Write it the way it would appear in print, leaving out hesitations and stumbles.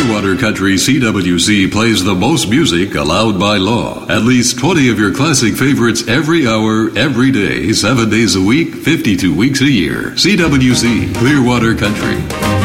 Clearwater Country CWC plays the most music allowed by law. At least 20 of your classic favorites every hour, every day, 7 days a week, 52 weeks a year. CWC, Clearwater Country.